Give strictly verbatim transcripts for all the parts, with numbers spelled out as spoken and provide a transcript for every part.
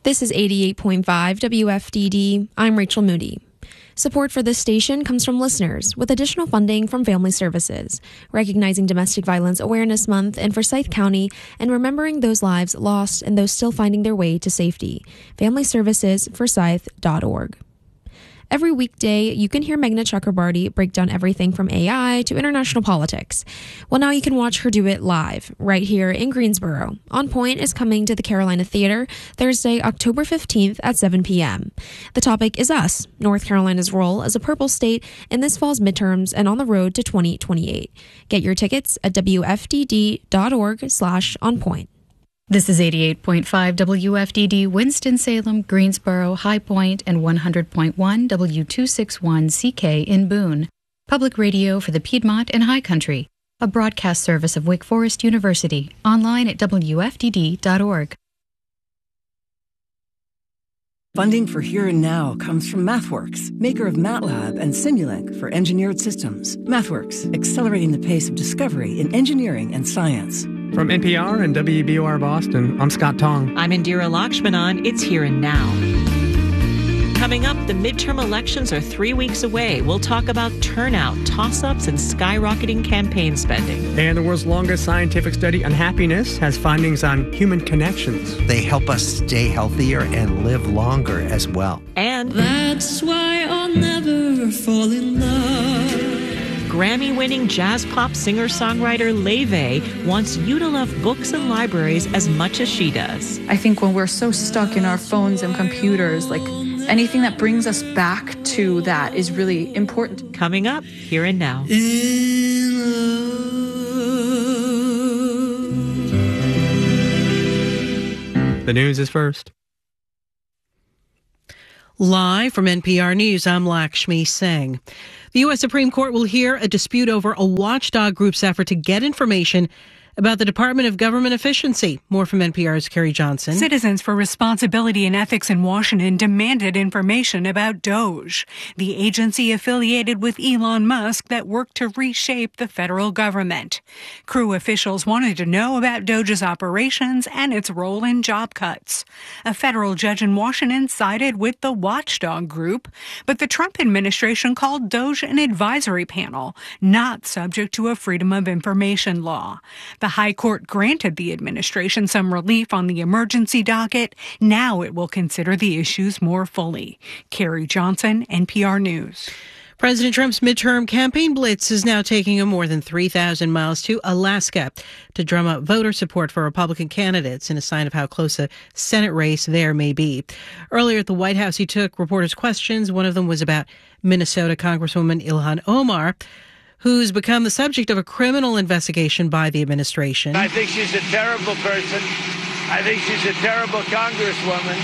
This is eighty-eight point five W F D D. I'm Rachel Moody. Support for this station comes from listeners, with additional funding from Family Services, recognizing Domestic Violence Awareness Month in Forsyth County and remembering those lives lost and those still finding their way to safety. family services forsyth dot org. Every weekday, you can hear Meghna Chakrabarti break down everything from A I to international politics. Well, now you can watch her do it live, right here in Greensboro. On Point is coming to the Carolina Theater Thursday, October fifteenth at seven p.m. The topic is us, North Carolina's role as a purple state in this fall's midterms and on the road to twenty twenty-eight. Get your tickets at W F D D dot org slash on point. This is eighty-eight point five W F D D, Winston-Salem, Greensboro, High Point, and one hundred point one W two sixty-one C K in Boone. Public radio for the Piedmont and High Country. A broadcast service of Wake Forest University. Online at W F D D dot org. Funding for Here and Now comes from MathWorks, maker of MATLAB and Simulink for engineered systems. MathWorks, accelerating the pace of discovery in engineering and science. From N P R and W B O R Boston, I'm Scott Tong. I'm Indira Lakshmanan. It's Here and Now. Coming up, the midterm elections are three weeks away. We'll talk about turnout, toss-ups, and skyrocketing campaign spending. And the world's longest scientific study on happiness has findings on human connections. They help us stay healthier and live longer as well. And that's why I'll never fall in love. Grammy-winning jazz pop singer-songwriter Leve wants you to love books and libraries as much as she does. I think when we're so stuck in our phones and computers, like anything that brings us back to that is really important. Coming up, Here and Now. The news is first. Live from N P R News, I'm Lakshmi Singh. The U S Supreme Court will hear a dispute over a watchdog group's effort to get information about the Department of Government Efficiency. More from N P R's Carrie Johnson. Citizens for Responsibility and Ethics in Washington demanded information about Doge, the agency affiliated with Elon Musk that worked to reshape the federal government. Crew officials wanted to know about Doge's operations and its role in job cuts. A federal judge in Washington sided with the watchdog group, but the Trump administration called Doge an advisory panel, not subject to a Freedom of Information law. The High Court granted the administration some relief on the emergency docket. Now it will consider the issues more fully. Carrie Johnson, N P R News. President Trump's midterm campaign blitz is now taking him more than three thousand miles to Alaska to drum up voter support for Republican candidates in a sign of how close a Senate race there may be. Earlier at the White House, he took reporters' questions. One of them was about Minnesota Congresswoman Ilhan Omar, who's become the subject of a criminal investigation by the administration. I think she's a terrible person. I think she's a terrible congresswoman.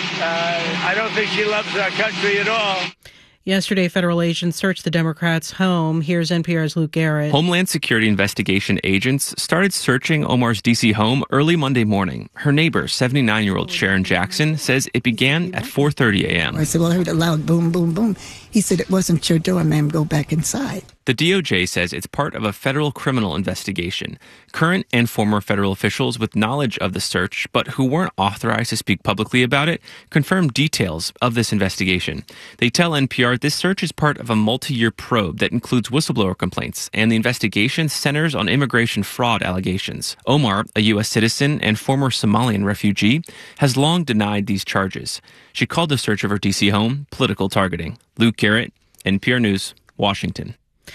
Uh, I don't think she loves our country at all. Yesterday, federal agents searched the Democrats' home. Here's N P R's Luke Garrett. Homeland Security investigation agents started searching Omar's D C home early Monday morning. Her neighbor, seventy-nine-year-old Sharon Jackson, says it began at four thirty a.m. I said, well, I heard a loud boom, boom, boom. He said, it wasn't your door, ma'am. Go back inside. The D O J says it's part of a federal criminal investigation. Current and former federal officials with knowledge of the search, but who weren't authorized to speak publicly about it, confirmed details of this investigation. They tell N P R this search is part of a multi-year probe that includes whistleblower complaints, and the investigation centers on immigration fraud allegations. Omar, a U S citizen and former Somalian refugee, has long denied these charges. She called the search of her D C home political targeting. Luke Garrett, N P R News, Washington.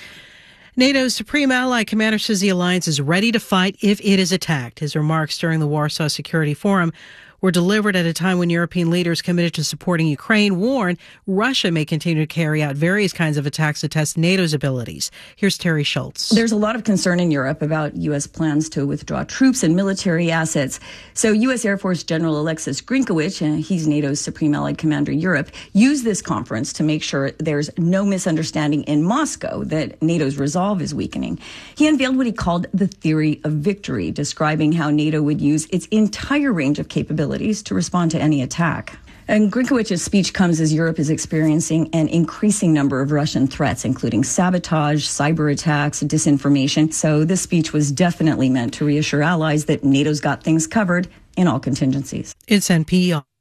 NATO's supreme ally commander says the alliance is ready to fight if it is attacked. His remarks during the Warsaw Security Forum were delivered at a time when European leaders committed to supporting Ukraine warn Russia may continue to carry out various kinds of attacks to test NATO's abilities. Here's Terry Schultz. There's a lot of concern in Europe about U S plans to withdraw troops and military assets. So U S Air Force General Alexis Grinkowicz, uh, he's NATO's Supreme Allied Commander Europe, used this conference to make sure there's no misunderstanding in Moscow that NATO's resolve is weakening. He unveiled what he called the theory of victory, describing how NATO would use its entire range of capabilities to respond to any attack. And Grinkowicz's speech comes as Europe is experiencing an increasing number of Russian threats, including sabotage, cyber attacks, disinformation. So this speech was definitely meant to reassure allies that NATO's got things covered in all contingencies. It's N P R.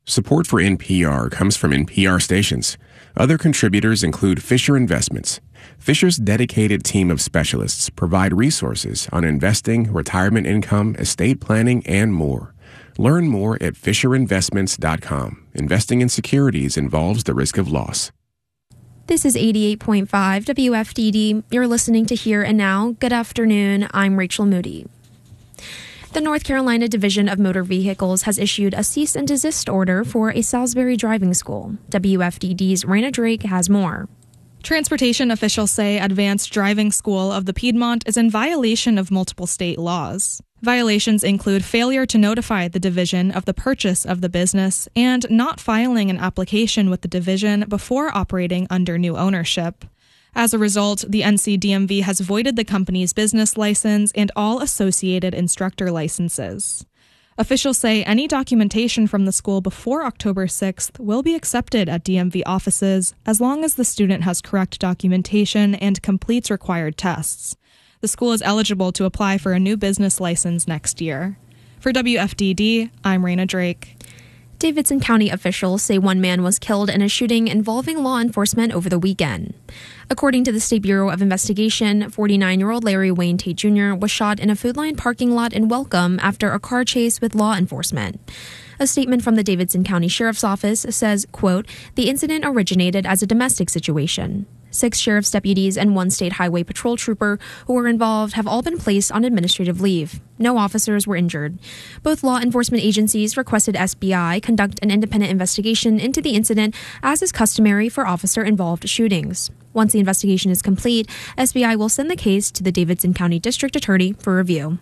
Support for N P R comes from N P R stations. Other contributors include Fisher Investments. Fisher's dedicated team of specialists provide resources on investing, retirement income, estate planning, and more. Learn more at fisher investments dot com. Investing in securities involves the risk of loss. This is eighty-eight point five W F D D. You're listening to Here and Now. Good afternoon. I'm Rachel Moody. The North Carolina Division of Motor Vehicles has issued a cease and desist order for a Salisbury driving school. W F D D's Raina Drake has more. Transportation officials say Advanced Driving School of the Piedmont is in violation of multiple state laws. Violations include failure to notify the division of the purchase of the business and not filing an application with the division before operating under new ownership. As a result, the N C D M V has voided the company's business license and all associated instructor licenses. Officials say any documentation from the school before October sixth will be accepted at D M V offices as long as the student has correct documentation and completes required tests. The school is eligible to apply for a new business license next year. For W F D D, I'm Raina Drake. Davidson County officials say one man was killed in a shooting involving law enforcement over the weekend. According to the State Bureau of Investigation, forty-nine-year-old Larry Wayne Tate Junior was shot in a Food Line parking lot in Welcome after a car chase with law enforcement. A statement from the Davidson County Sheriff's Office says, quote, "The incident originated as a domestic situation. Six sheriff's deputies and one state highway patrol trooper who were involved have all been placed on administrative leave. No officers were injured. Both law enforcement agencies requested S B I conduct an independent investigation into the incident, as is customary for officer-involved shootings. Once the investigation is complete, S B I will send the case to the Davidson County District Attorney for review."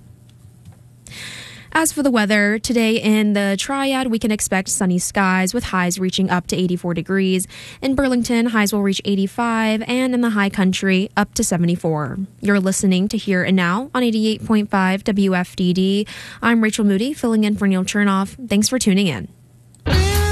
As for the weather, today in the Triad, we can expect sunny skies with highs reaching up to eighty-four degrees. In Burlington, highs will reach eighty-five, and in the high country, up to seventy-four. You're listening to Here and Now on eighty-eight point five W F D D. I'm Rachel Moody, filling in for Neil Chernoff. Thanks for tuning in.